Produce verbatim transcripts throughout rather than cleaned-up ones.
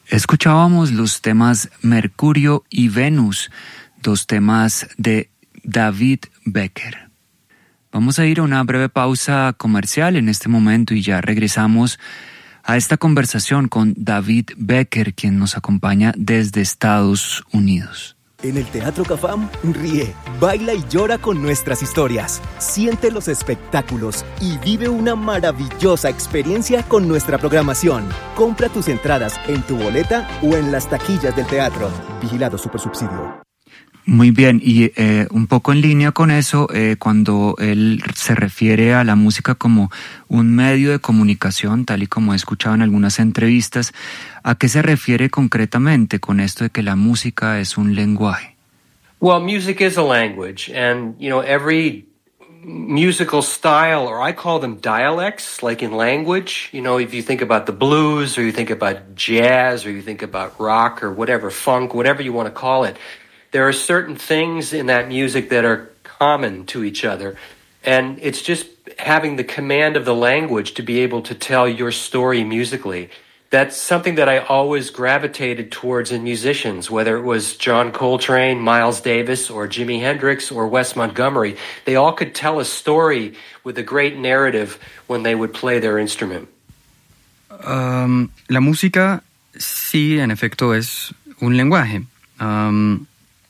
Escuchábamos los temas Mercurio y Venus, dos temas de David Becker. Vamos a ir a una breve pausa comercial en este momento y ya regresamos a esta conversación con David Becker, quien nos acompaña desde Estados Unidos. En el Teatro Cafam, ríe, baila y llora con nuestras historias. Siente los espectáculos y vive una maravillosa experiencia con nuestra programación. Compra tus entradas en tu boleta o en las taquillas del teatro. Vigilado Supersubsidio. Muy bien, y eh, un poco en línea con eso, eh, cuando él se refiere a la música como un medio de comunicación, tal y como he escuchado en algunas entrevistas, ¿a qué se refiere concretamente con esto de que la música es un lenguaje? Well, music is a language, and, you know, every musical style, or I call them dialects, like in language, you know, if you think about the blues, or you think about jazz, or you think about rock, or whatever, funk, whatever you want to call it, there are certain things in that music that are common to each other, and it's just having the command of the language to be able to tell your story musically. That's something that I always gravitated towards in musicians, whether it was John Coltrane, Miles Davis, or Jimi Hendrix, or Wes Montgomery. They all could tell a story with a great narrative when they would play their instrument. Um, la música sí, en efecto, es un lenguaje. Um,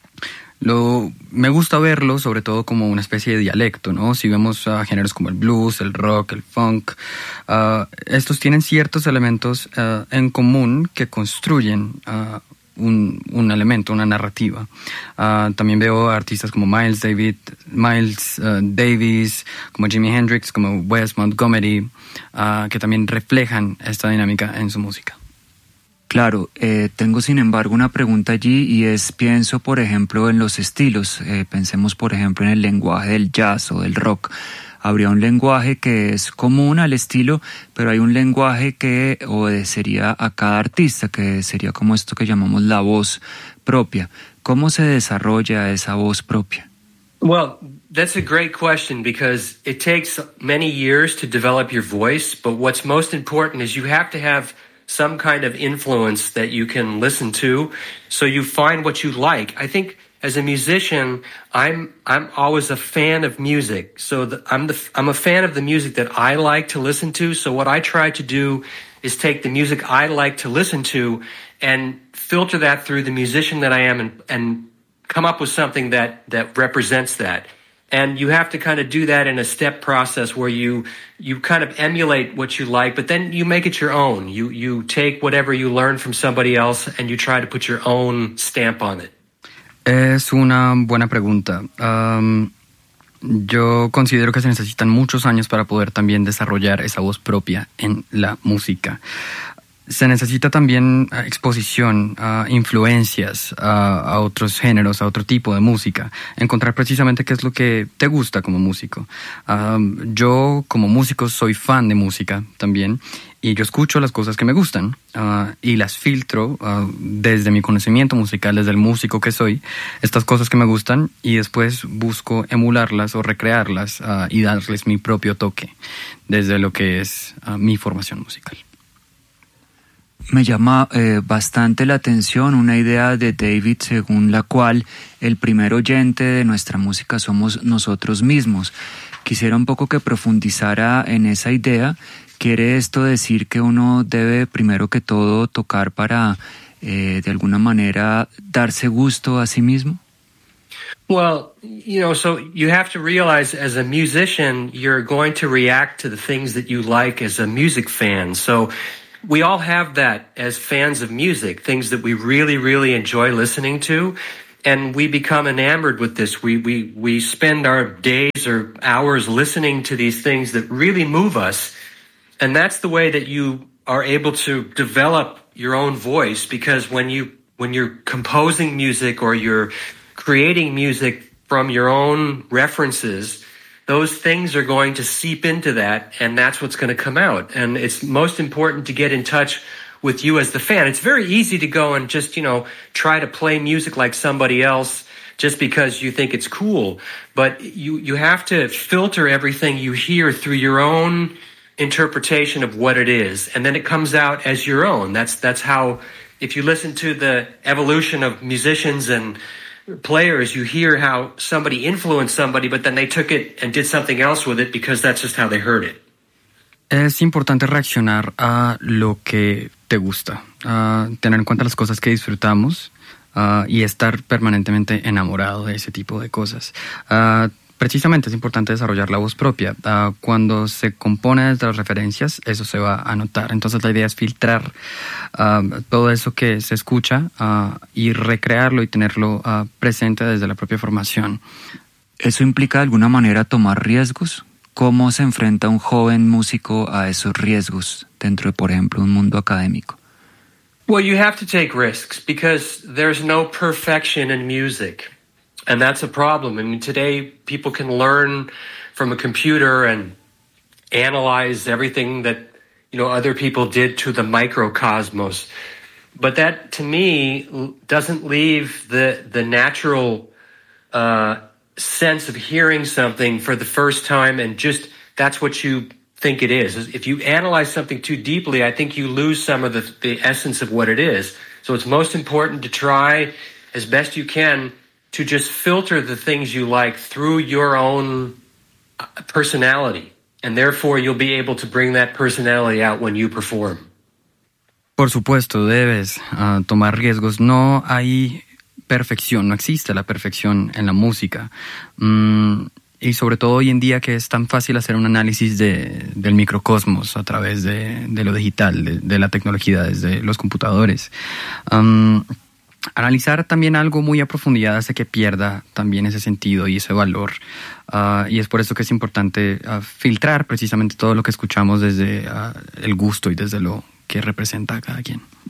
Lo, me gusta verlo sobre todo como una especie de dialecto, ¿no? Si vemos uh, géneros como el blues, el rock, el funk, uh, estos tienen ciertos elementos uh, en común que construyen uh, un, un elemento, una narrativa. Uh, también veo artistas como Miles David, Miles uh, Davis, como Jimi Hendrix, como Wes Montgomery, uh, que también reflejan esta dinámica en su música. Claro, eh, tengo sin embargo una pregunta allí y es, pienso por ejemplo en los estilos, eh, pensemos por ejemplo en el lenguaje del jazz o del rock. Habría un lenguaje que es común al estilo, pero hay un lenguaje que obedecería a cada artista, que sería como esto que llamamos la voz propia. ¿Cómo se desarrolla esa voz propia? Well, that's a great question because it takes many years to develop your voice, but what's most important is you have to have some kind of influence that you can listen to, so you find what you like. I think as a musician, I'm I'm always a fan of music. So the, I'm the I'm a fan of the music that I like to listen to. So what I try to do is take the music I like to listen to and filter that through the musician that I am, and and come up with something that that represents that. And you have to kind of do that in a step process where you you kind of emulate what you like, but then you make it your own. You you take whatever you learn from somebody else and you try to put your own stamp on it. Es una buena pregunta. Um, yo considero que se necesitan muchos años para poder también desarrollar esa voz propia en la música. Se necesita también uh, exposición, uh, influencias uh, a otros géneros, a otro tipo de música. Encontrar precisamente qué es lo que te gusta como músico. Uh, yo como músico soy fan de música también y yo escucho las cosas que me gustan uh, y las filtro uh, desde mi conocimiento musical, desde el músico que soy, estas cosas que me gustan, y después busco emularlas o recrearlas uh, y darles mi propio toque desde lo que es uh, mi formación musical. Me llama eh, bastante la atención una idea de David según la cual el primer oyente de nuestra música somos nosotros mismos. Quisiera un poco que profundizara en esa idea. ¿Quiere esto decir que uno debe primero que todo tocar para eh, de alguna manera darse gusto a sí mismo? Well, you know, so you have to realize as a musician, you're going to react to the things that you like as a music fan. So we all have that as fans of music, things that we really, really enjoy listening to, and we become enamored with this. We we we spend our days or hours listening to these things that really move us, and that's the way that you are able to develop your own voice, because when you when you're composing music or you're creating music from your own references, those things are going to seep into that, and that's what's going to come out. And it's most important to get in touch with you as the fan. It's very easy to go and just, you know, try to play music like somebody else just because you think it's cool. But you, you have to filter everything you hear through your own interpretation of what it is, and then it comes out as your own. That's that's how if you listen to the evolution of musicians and players, you hear how somebody influenced somebody, but then they took it and did something else with it because that's just how they heard it. Es importante reaccionar a lo que te gusta, uh, tener en cuenta las cosas que disfrutamos uh, y estar permanentemente enamorado de ese tipo de cosas. Uh, precisamente es importante desarrollar la voz propia. Uh, cuando se compone desde las referencias, eso se va a notar. Entonces la idea es filtrar uh, todo eso que se escucha uh, y recrearlo y tenerlo uh, presente desde la propia formación. ¿Eso implica de alguna manera tomar riesgos? ¿Cómo se enfrenta un joven músico a esos riesgos dentro de, por ejemplo, un mundo académico? Well, you have to take risks because there's no perfection in music. And that's a problem. I mean, today people can learn from a computer and analyze everything that, you know, other people did to the microcosmos. But that, to me, doesn't leave the, the natural uh sense of hearing something for the first time and just that's what you think it is. If you analyze something too deeply, I think you lose some of the, the essence of what it is. So it's most important to try as best you can to just filter the things you like through your own personality. And therefore you'll be able to bring that personality out when you perform. Por supuesto, debes uh, tomar riesgos. No hay perfección, no existe la perfección en la música. Mm, y sobre todo hoy en día que es tan fácil hacer un análisis de, del microcosmos a través de, de lo digital, de, de la tecnología, desde los computadores. Um, analizar también algo muy a profundidad hace que pierda también ese sentido y ese valor. Uh, y es por eso que es importante uh, filtrar precisamente todo lo que escuchamos desde uh, el gusto y desde lo que representa a cada quien.